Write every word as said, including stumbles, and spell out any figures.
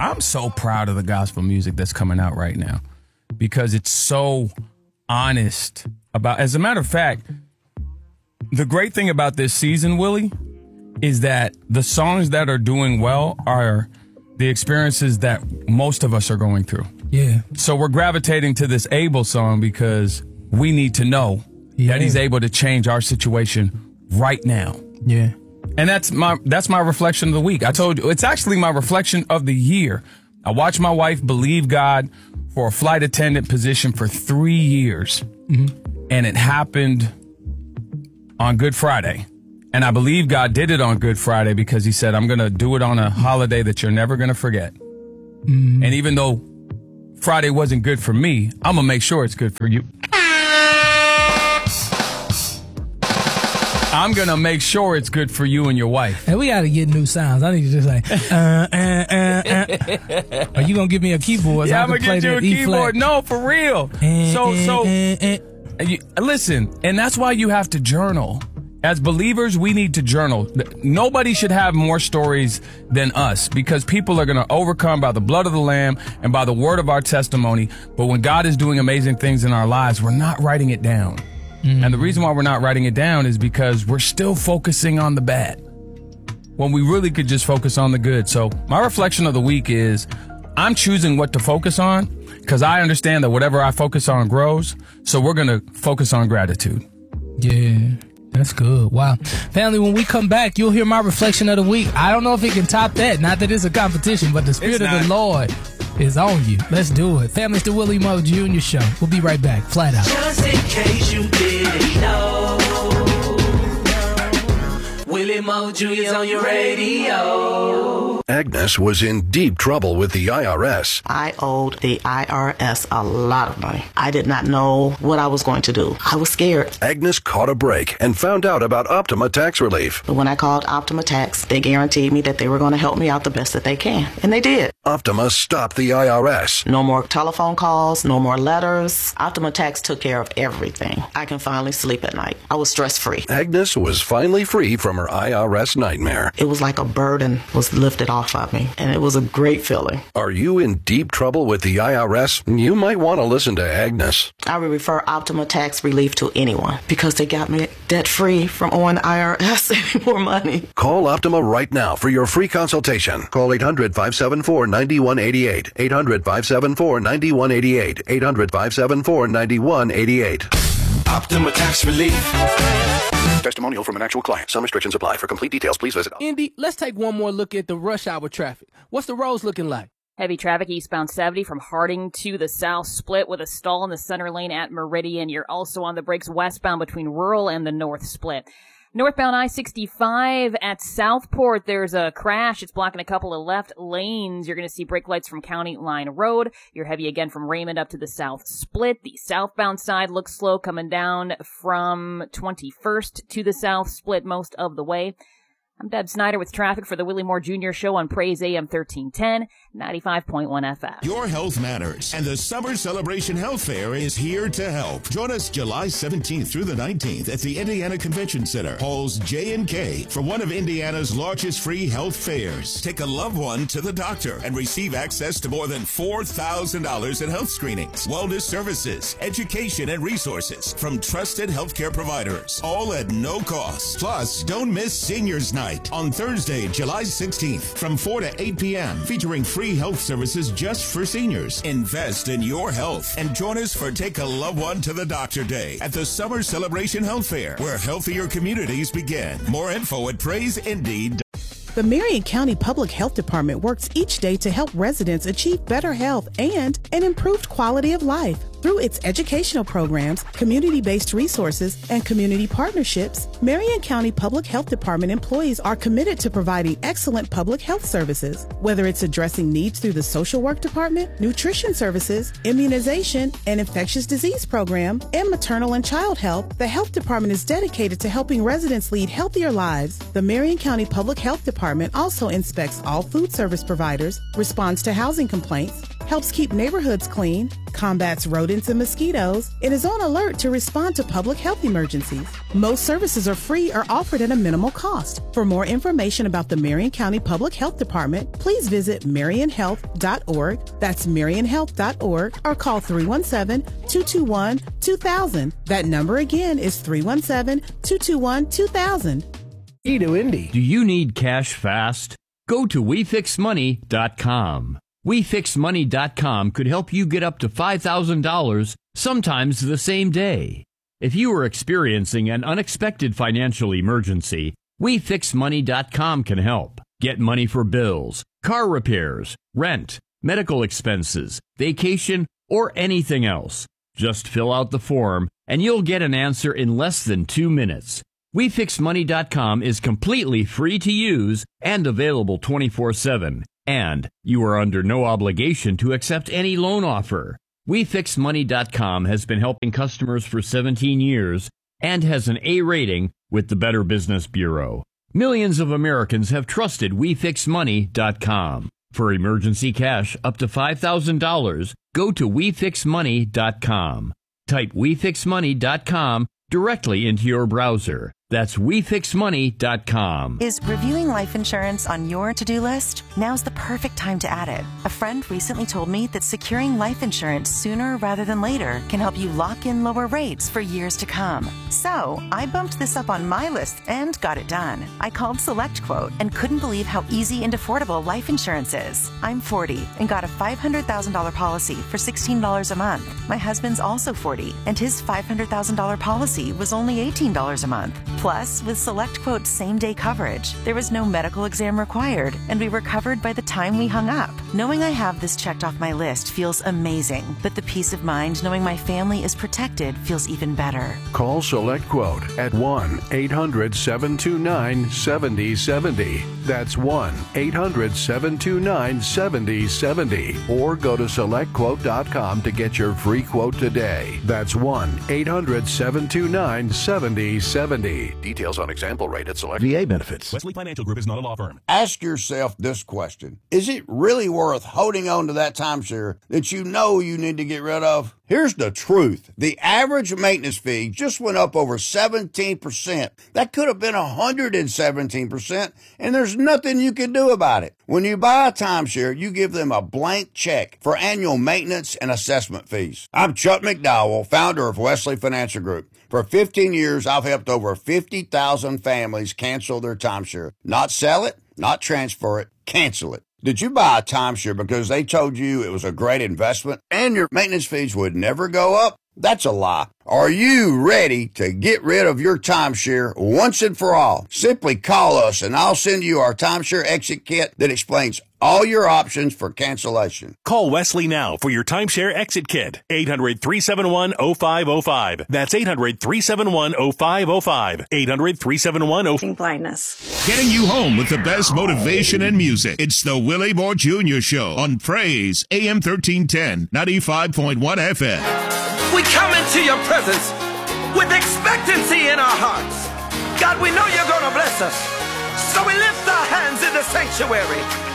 I'm so proud of the gospel music that's coming out right now because it's so honest about, as a matter of fact, the great thing about this season, Willie, is that the songs that are doing well are the experiences that most of us are going through. Yeah. So we're gravitating to this Abel song because we need to know yeah. that he's able to change our situation right now. Yeah. And that's my that's my reflection of the week. I told you, it's actually my reflection of the year. I watched my wife believe God for a flight attendant position for three years. Mm-hmm. And it happened on Good Friday. And I believe God did it on Good Friday because he said, I'm going to do it on a holiday that you're never going to forget. Mm-hmm. And even though Friday wasn't good for me, I'm going to make sure it's good for you. I'm going to make sure it's good for you and your wife. Hey, we got to get new sounds. I need to just like, uh, uh, uh, uh. Are you going to give me a keyboard? Yeah, so I'm going to get you a E keyboard. Flat? No, for real. Uh, so, uh, so, uh, uh. You, listen, and that's why you have to journal. As believers, we need to journal. Nobody should have more stories than us because people are going to overcome by the blood of the Lamb and by the word of our testimony. But when God is doing amazing things in our lives, we're not writing it down. Mm. And the reason why we're not writing it down is because we're still focusing on the bad when we really could just focus on the good. So my reflection of the week is I'm choosing what to focus on because I understand that whatever I focus on grows. So we're going to focus on gratitude. Yeah. That's good. Wow. Family, when we come back, you'll hear my reflection of the week. I don't know if it can top that. Not that it's a competition, but the Spirit of the Lord is on you. Let's do it. Family, it's the Willie Moe Junior Show. We'll be right back. Flat out. Just in case you didn't know, Willie Moe Junior's on your radio. Agnes was in deep trouble with the I R S. I owed the I R S a lot of money. I did not know what I was going to do. I was scared. Agnes caught a break and found out about Optima Tax Relief. But when I called Optima Tax, they guaranteed me that they were going to help me out the best that they can. And they did. Optima stopped the I R S. No more telephone calls, no more letters. Optima Tax took care of everything. I can finally sleep at night. I was stress-free. Agnes was finally free from her I R S nightmare. It was like a burden was lifted off of me, and it was a great feeling. Are you in deep trouble with the I R S? You might want to listen to Agnes. I would refer Optima Tax Relief to anyone because they got me debt-free from owing the I R S any more money. Call Optima right now for your free consultation. Call eight hundred, five seven four, nine one eight eight. eight hundred, five seven four, nine one eight eight. eight hundred, five seven four, nine one eight eight. Optima Tax Relief. Testimonial from an actual client. Some restrictions apply. For complete details, please visit. Indy, let's take one more look at the rush hour traffic. What's the roads looking like? Heavy traffic eastbound seventy from Harding to the South Split with a stall in the center lane at Meridian. You're also on the brakes westbound between Rural and the North Split. Northbound I sixty-five at Southport, there's a crash. It's blocking a couple of left lanes. You're going to see brake lights from County Line Road. You're heavy again from Raymond up to the South Split. The southbound side looks slow coming down from twenty-first to the South Split most of the way. I'm Deb Snyder with traffic for the Willie Moore Junior Show on Praise A M thirteen ten, ninety-five point one F M. Your health matters, and the Summer Celebration Health Fair is here to help. Join us July seventeenth through the nineteenth at the Indiana Convention Center, halls J and K, for one of Indiana's largest free health fairs. Take a loved one to the doctor and receive access to more than four thousand dollars in health screenings, wellness services, education, and resources from trusted healthcare providers, all at no cost. Plus, don't miss Seniors Night on Thursday, July sixteenth from four to eight p.m. featuring free health services just for seniors. Invest in your health and join us for Take a Loved One to the Doctor Day at the Summer Celebration Health Fair, where healthier communities begin. More info at praise indeed. The Marion County Public Health Department works each day to help residents achieve better health and an improved quality of life. Through its educational programs, community-based resources, and community partnerships, Marion County Public Health Department employees are committed to providing excellent public health services. Whether it's addressing needs through the social work department, nutrition services, immunization, and infectious disease program, and maternal and child health, the health department is dedicated to helping residents lead healthier lives. The Marion County Public Health Department also inspects all food service providers, responds to housing complaints, helps keep neighborhoods clean, combats rodents and mosquitoes, and is on alert to respond to public health emergencies. Most services are free or offered at a minimal cost. For more information about the Marion County Public Health Department, please visit marion health dot org. That's marion health dot org, or call three one seven, two two one, two thousand. That number again is three one seven, two two one, two thousand. E to Indy. Do you need cash fast? Go to we fix money dot com. we fix money dot com could help you get up to five thousand dollars, sometimes the same day. If you are experiencing an unexpected financial emergency, we fix money dot com can help. Get money for bills, car repairs, rent, medical expenses, vacation, or anything else. Just fill out the form and you'll get an answer in less than two minutes. we fix money dot com is completely free to use and available twenty-four seven. And you are under no obligation to accept any loan offer. we fix money dot com has been helping customers for seventeen years and has an A rating with the Better Business Bureau. Millions of Americans have trusted we fix money dot com. For emergency cash up to five thousand dollars, go to we fix money dot com. Type we fix money dot com directly into your browser. That's we fix money dot com. Is reviewing life insurance on your to-do list? Now's the perfect time to add it. A friend recently told me that securing life insurance sooner rather than later can help you lock in lower rates for years to come. So I bumped this up on my list and got it done. I called SelectQuote and couldn't believe how easy and affordable life insurance is. I'm forty and got a five hundred thousand dollars policy for sixteen dollars a month. My husband's also forty and his five hundred thousand dollars policy was only eighteen dollars a month. Plus, with SelectQuote's same-day coverage, there was no medical exam required, and we were covered by the time we hung up. Knowing I have this checked off my list feels amazing, but the peace of mind knowing my family is protected feels even better. Call SelectQuote at one eight hundred, seven two nine, seven zero seven zero. That's one eight hundred, seven two nine, seven zero seven zero. Or go to select quote dot com to get your free quote today. That's one eight hundred, seven two nine, seven zero seven zero. Details on example rate at Select V A benefits. Wesley Financial Group is not a law firm. Ask yourself this question. Is it really worth holding on to that timeshare that you know you need to get rid of? Here's the truth. The average maintenance fee just went up over seventeen percent. That could have been one hundred seventeen percent, and there's nothing you can do about it. When you buy a timeshare, you give them a blank check for annual maintenance and assessment fees. I'm Chuck McDowell, founder of Wesley Financial Group. For fifteen years, I've helped over fifty thousand families cancel their timeshare. Not sell it, not transfer it, cancel it. Did you buy a timeshare because they told you it was a great investment and your maintenance fees would never go up? That's a lie. Are you ready to get rid of your timeshare once and for all? Simply call us and I'll send you our timeshare exit kit that explains all your options for cancellation. Call Wesley now for your timeshare exit kit. eight hundred, three seven one, oh five oh five. That's eight hundred, three seven one, oh five oh five. eight hundred, three seven one, oh five oh five. Blindness. Getting you home with the best motivation and music. It's the Willie Moore Junior Show on Praise A M thirteen ten, ninety-five point one F M. We come into your presence with expectancy in our hearts. God, we know you're going to bless us. So we lift our hands in the sanctuary